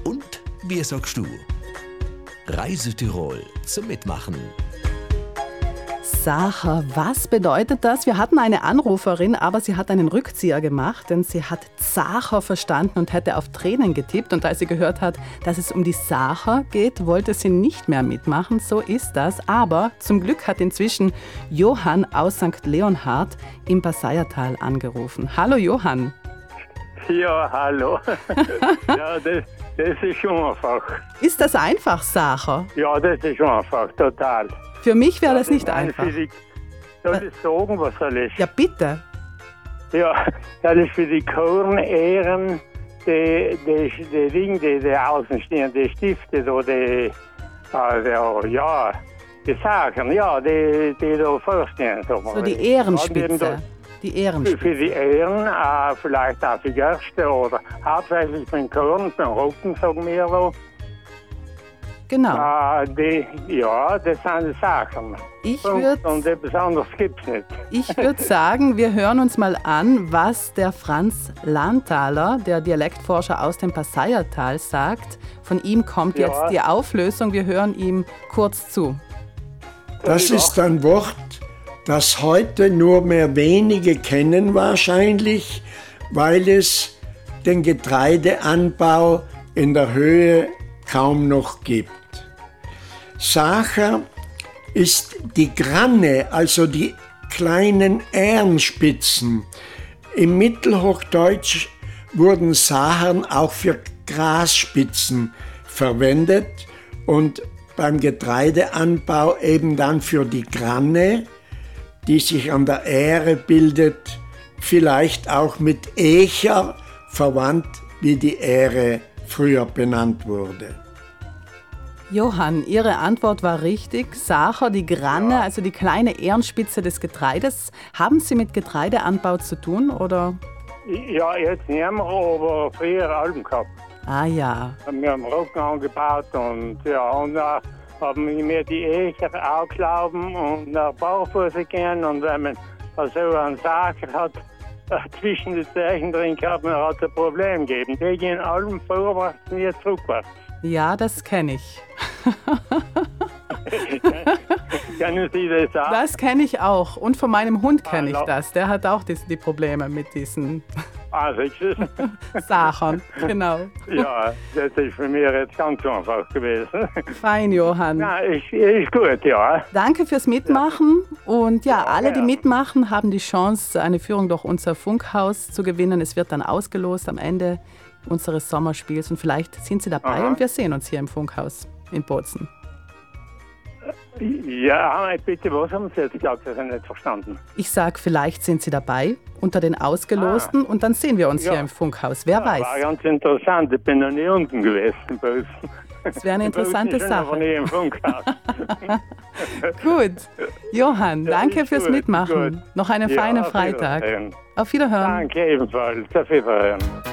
Und wie sagst du? Reisetirol zum Mitmachen. Sacher, was bedeutet das? Wir hatten eine Anruferin, aber sie hat einen Rückzieher gemacht, denn sie hat Sacher verstanden und hätte auf Tränen getippt. Und als sie gehört hat, dass es um die Sacher geht, wollte sie nicht mehr mitmachen. So ist das. Aber zum Glück hat inzwischen Johann aus St. Leonhard im Passaiertal angerufen. Hallo Johann. Ja, hallo. Ja, das ist schon einfach. Ist das einfach, Sacher? Ja, das ist schon einfach, total. Für mich wäre das nicht einfach. Soll ich sagen, was soll ich? Ja, bitte. Ja, das ist für die Kornehren, die Dinge, die außen stehen, die Stifte, so die Sachen, ja, die da vorstehen. So die Ehrenspitze. Die Ehrenspitze. Für die Ehren, vielleicht auch für Gerste oder hauptsächlich für den Korn, für den Rücken, sagen wir so. Genau. Das sind die Sachen. Und etwas anderes gibt es nicht. Ich würde sagen, wir hören uns mal an, was der Franz Lanthaler, der Dialektforscher aus dem Passaiertal, sagt. Von ihm kommt jetzt die Auflösung. Wir hören ihm kurz zu. Das ist ein Wort, das heute nur mehr wenige kennen wahrscheinlich, weil es den Getreideanbau in der Höhe kaum noch gibt. Sacher ist die Granne, also die kleinen Ährenspitzen. Im Mittelhochdeutsch wurden Sachern auch für Grasspitzen verwendet und beim Getreideanbau eben dann für die Granne, die sich an der Ähre bildet, vielleicht auch mit Echer verwandt, wie die Ähre früher benannt wurde. Johann, Ihre Antwort war richtig. Sacher, die Granne, also die kleine Ährenspitze des Getreides. Haben Sie mit Getreideanbau zu tun, oder? Ja, jetzt nicht mehr, aber früher Alben gehabt. Ah ja. Wir haben Roggen angebaut und haben mir die Echer auch glauben und nach Bauchfuße gehen. Und wenn man so einen Sacher hat, zwischen den Zeichen drin gehabt, man hat ein Problem gegeben. Die gehen allem vorwärts und jetzt rückwärts. Ja, das kenne ich. Kennen Sie das auch? Das kenne ich auch. Und von meinem Hund kenne ich das. Der hat auch die Probleme mit diesen Sachern. Genau. Ja, das ist für mich jetzt ganz einfach gewesen. Fein, Johann. Ja, ist gut, ja. Danke fürs Mitmachen. Und alle, die mitmachen, haben die Chance, eine Führung durch unser Funkhaus zu gewinnen. Es wird dann ausgelost am Ende unseres Sommerspiels. Und vielleicht sind Sie dabei und wir sehen uns hier im Funkhaus in Bozen. Ja, bitte, was haben Sie jetzt gesagt? Das habe ich nicht verstanden. Ich sage, vielleicht sind Sie dabei unter den Ausgelosten und dann sehen wir uns hier im Funkhaus. Wer weiß. War ganz interessant. Ich bin noch nie unten gewesen in Bozen. Das wäre eine interessante Sache. Aber nie im Funkhaus. Gut. Johann, danke fürs Mitmachen. Gut. Noch einen feinen Freitag. Auf Wiederhören. Danke ebenfalls. Auf Wiederhören.